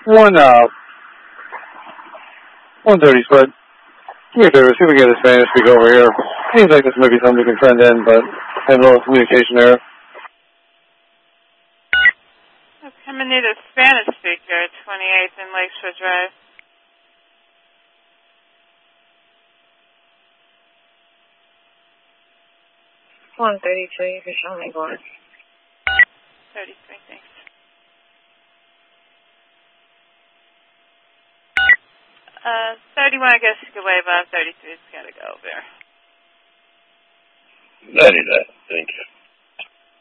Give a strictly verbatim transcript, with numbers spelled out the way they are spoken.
One, uh, one thirty split. Do me a favor, see if we can get a Spanish speaker over here. Seems like this might be something we can trend in, but I have a little communication error. Okay, I'm going to need a Spanish speaker at twenty-eighth and Lakeshore Drive. one thirty-two, you can show me going. thirty-three, thanks. Uh, thirty-one, I guess you could wave off. thirty-three, it's got to go over there. ninety-nine, thank you.